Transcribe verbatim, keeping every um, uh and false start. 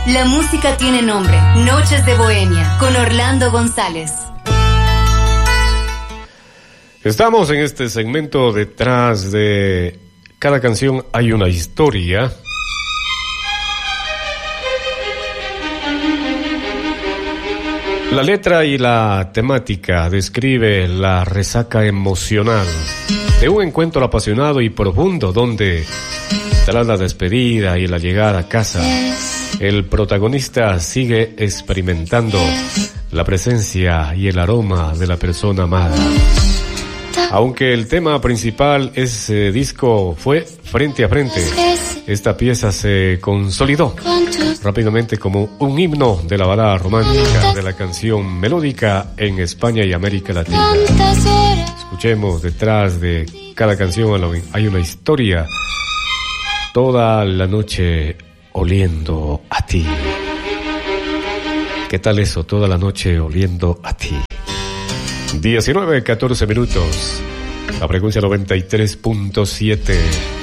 La música tiene nombre. Noches de Bohemia, con Orlando González. Estamos en este segmento. Detrás de cada canción hay una historia. La letra y la temática describe la resaca emocional de un encuentro apasionado y profundo donde, tras la despedida y la llegada a casa, el protagonista sigue experimentando la presencia y el aroma de la persona amada. Aunque el tema principal ese disco fue Frente a Frente, esta pieza se consolidó rápidamente como un himno de la balada romántica, de la canción melódica en España y América Latina. Escuchemos, detrás de cada canción hay una historia. Toda la noche oliendo a ti. ¿Qué tal eso? Toda la noche oliendo a ti. diecinueve, catorce minutos. La frecuencia noventa y tres punto siete.